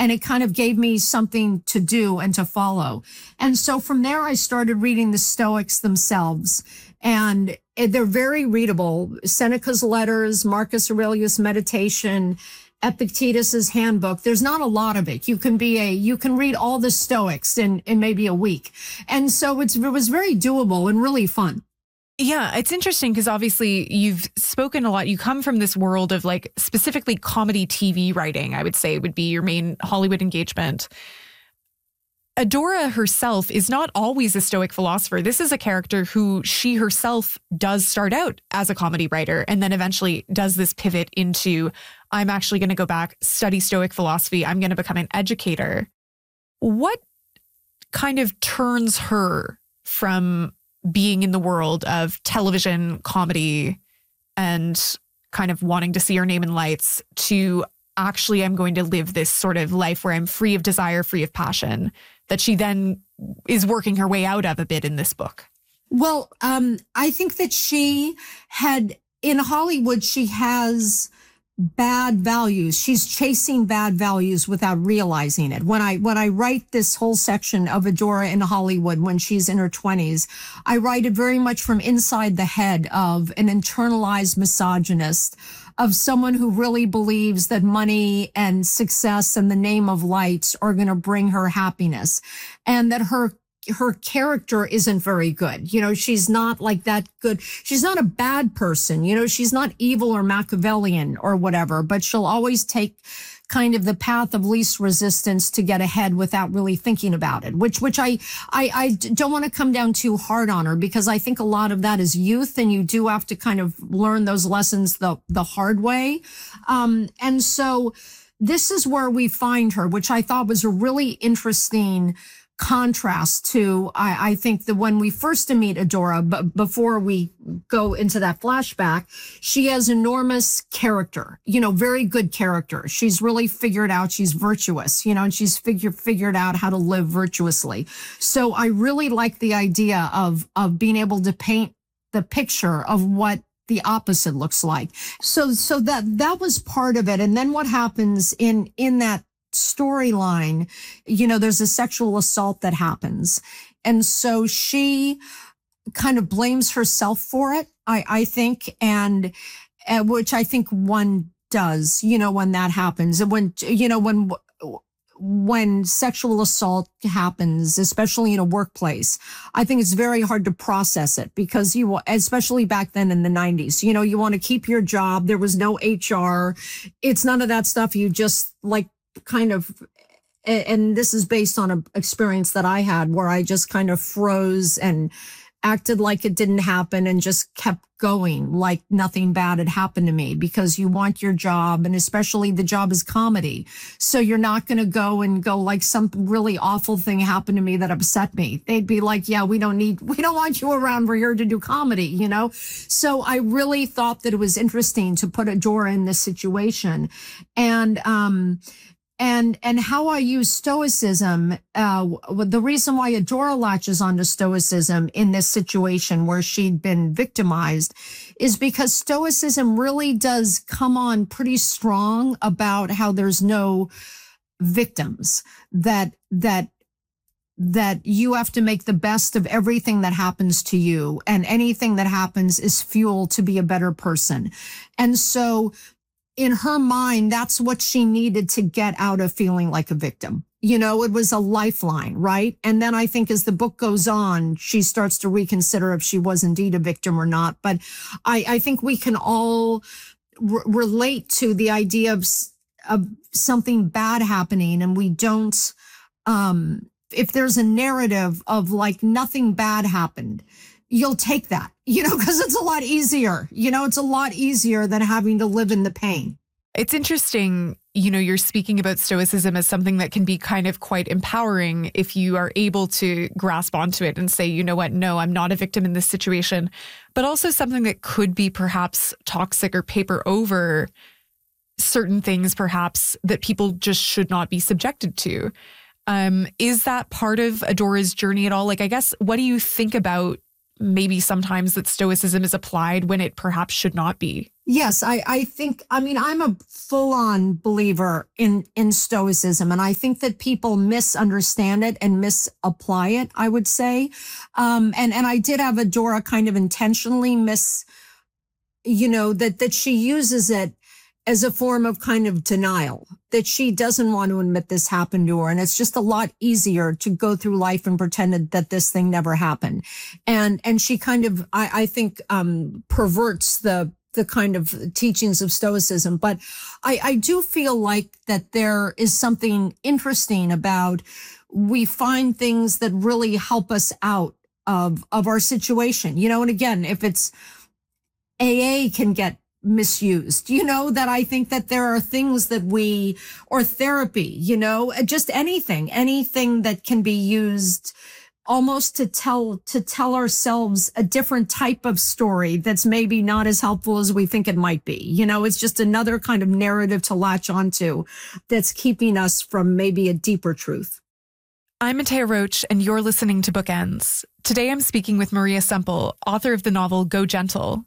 And it kind of gave me something to do and to follow. And so from there, I started reading the Stoics themselves. And they're very readable. Seneca's Letters, Marcus Aurelius' Meditation, Epictetus's Handbook. There's not a lot of it. You can read all the Stoics in maybe a week. And so it was very doable and really fun. Yeah, it's interesting because obviously you've spoken a lot. You come from this world of like specifically comedy TV writing, I would say would be your main Hollywood engagement. Adora herself is not always a Stoic philosopher. This is a character who she herself does start out as a comedy writer and then eventually does this pivot into, I'm actually going to go back, study Stoic philosophy. I'm going to become an educator. What kind of turns her from being in the world of television, comedy, and kind of wanting to see her name in lights to actually I'm going to live this sort of life where I'm free of desire, free of passion, that she then is working her way out of a bit in this book? Well, I think that she had, in Hollywood, she has bad values. She's chasing bad values without realizing it. When I write this whole section of Adora in Hollywood when she's in her 20s, I write it very much from inside the head of an internalized misogynist, of someone who really believes that money and success and the name of light are going to bring her happiness, and that her character isn't very good. You know, she's not like that good. She's not a bad person. You know, she's not evil or Machiavellian or whatever, but she'll always take kind of the path of least resistance to get ahead without really thinking about it, which I don't want to come down too hard on her, because I think a lot of that is youth and you do have to kind of learn those lessons the hard way. And so this is where we find her, which I thought was a really interesting contrast to, I think, that when we first meet Adora, but before we go into that flashback, she has enormous character, you know, very good character. She's really figured out, she's virtuous, you know, and she's figured out how to live virtuously. So I really like the idea of being able to paint the picture of what the opposite looks like. So that was part of it. And then what happens in that storyline, you know, there's a sexual assault that happens. And so she kind of blames herself for it, I think, and which I think one does, you know, when that happens. And when, you know, when sexual assault happens, especially in a workplace, I think it's very hard to process it, because you, especially back then in the 90s, you know, you want to keep your job. There was no HR. It's none of that stuff. You just like kind of, and this is based on an experience that I had where I just kind of froze and acted like it didn't happen and just kept going like nothing bad had happened to me, because you want your job, and especially the job is comedy. So you're not going to go like some really awful thing happened to me that upset me. They'd be like, yeah, we don't want you around. We're here to do comedy, you know? So I really thought that it was interesting to put Adora in this situation. And how I use Stoicism, the reason why Adora latches onto Stoicism in this situation where she'd been victimized is because Stoicism really does come on pretty strong about how there's no victims, that you have to make the best of everything that happens to you, and anything that happens is fuel to be a better person. And so in her mind, that's what she needed to get out of feeling like a victim. You know, it was a lifeline, right? And then I think as the book goes on, she starts to reconsider if she was indeed a victim or not. But I think we can all relate to the idea of something bad happening, and we don't, if there's a narrative of like nothing bad happened, you'll take that, you know, because it's a lot easier. You know, it's a lot easier than having to live in the pain. It's interesting, you know, you're speaking about Stoicism as something that can be kind of quite empowering if you are able to grasp onto it and say, you know what, no, I'm not a victim in this situation, but also something that could be perhaps toxic or paper over certain things, perhaps, that people just should not be subjected to. Is that part of Adora's journey at all? Like, I guess, what do you think about maybe sometimes that Stoicism is applied when it perhaps should not be? Yes, I think, I mean, I'm a full on believer in Stoicism, and I think that people misunderstand it and misapply it, I would say. And I did have Adora kind of intentionally that she uses it as a form of kind of denial, that she doesn't want to admit this happened to her. And it's just a lot easier to go through life and pretend that this thing never happened. And she kind of, I think, perverts the kind of teachings of Stoicism. But I do feel like that there is something interesting about, we find things that really help us out of our situation, and again, if it's AA can get misused, that I think that there are things that or therapy, just anything that can be used almost to tell ourselves a different type of story that's maybe not as helpful as we think it might be. It's just another kind of narrative to latch onto that's keeping us from maybe a deeper truth. I'm Matea Roach, and you're listening to Bookends. Today I'm speaking with Maria Semple, author of the novel Go Gentle.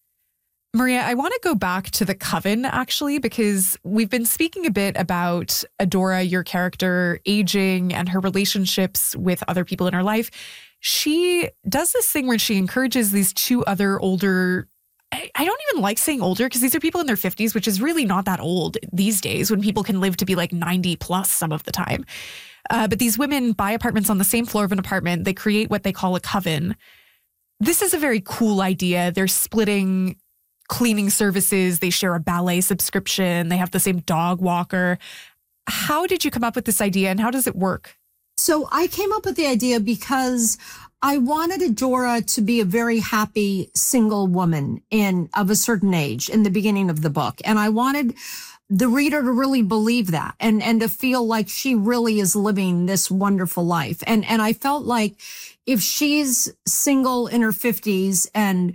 Maria, I want to go back to the Coven, actually, because we've been speaking a bit about Adora, your character, aging and her relationships with other people in her life. She does this thing where she encourages these two other older, I don't even like saying older, because these are people in their 50s, which is really not that old these days when people can live to be like 90 plus some of the time. But these women buy apartments on the same floor of an apartment. They create what they call a coven. This is a very cool idea. They're splitting cleaning services. They share a ballet subscription. They have the same dog walker. How did you come up with this idea, and how does it work? So I came up with the idea because I wanted Adora to be a very happy single woman of a certain age in the beginning of the book. And I wanted the reader to really believe that and to feel like she really is living this wonderful life. And I felt like if she's single in her 50s, and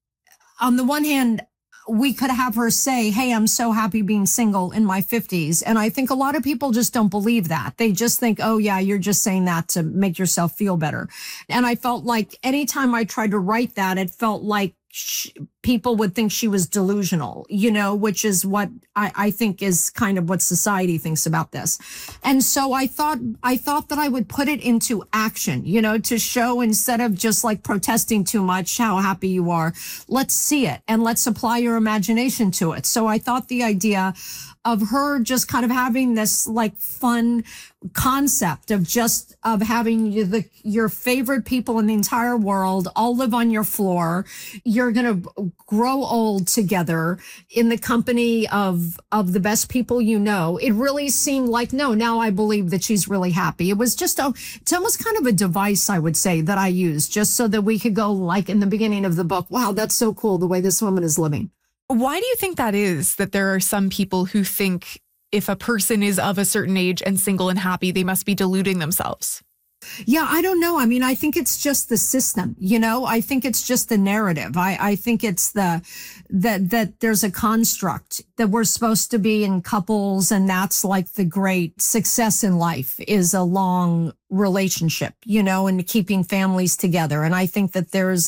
on the one hand, we could have her say, hey, I'm so happy being single in my 50s. And I think a lot of people just don't believe that. They just think, oh, yeah, you're just saying that to make yourself feel better. And I felt like anytime I tried to write that, it felt like people would think she was delusional, which is what I think is kind of what society thinks about this. And so I thought that I would put it into action, to show, instead of just like protesting too much how happy you are, let's see it and let's apply your imagination to it. So I thought the idea of her just kind of having this like fun concept of having your favorite people in the entire world all live on your floor. You're going to grow old together in the company of the best people you know. It really seemed like, no, now I believe that she's really happy. It was just it's almost kind of a device, I would say, that I used just so that we could go like in the beginning of the book, wow, that's so cool the way this woman is living. Why do you think that is, that there are some people who think if a person is of a certain age and single and happy, they must be deluding themselves? Yeah, I don't know. I mean, I think it's just the system, I think it's just the narrative. I think it's that there's a construct that we're supposed to be in couples, and that's like the great success in life is a long relationship, and keeping families together. And I think that there's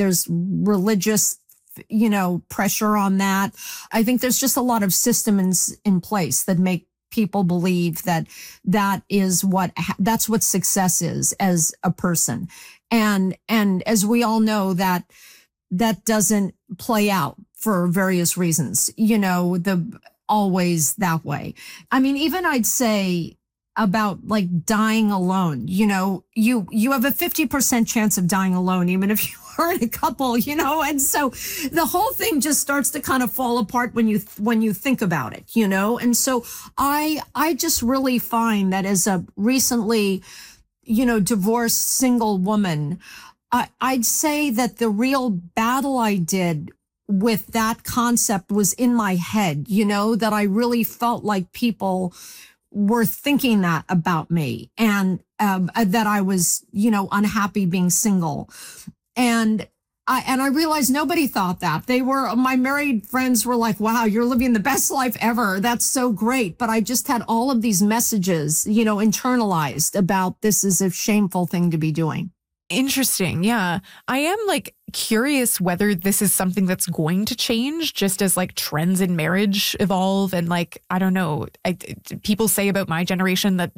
religious pressure on that. I think there's just a lot of systems in place that make people believe that's what success is as a person. And as we all know, that doesn't play out for various reasons, always that way. I mean, even I'd say about like dying alone, you have a 50% chance of dying alone, even if you are in a couple, and so the whole thing just starts to kind of fall apart when you think about it, and so I just really find that as a recently, divorced single woman, I'd say that the real battle I did with that concept was in my head, that I really felt like people were thinking that about me, and that I was, unhappy being single. And I realized nobody thought that. My married friends were like, wow, you're living the best life ever. That's so great. But I just had all of these messages, internalized about this is a shameful thing to be doing. Interesting. Yeah. I am like curious whether this is something that's going to change just as like trends in marriage evolve. And like, I don't know, people say about my generation that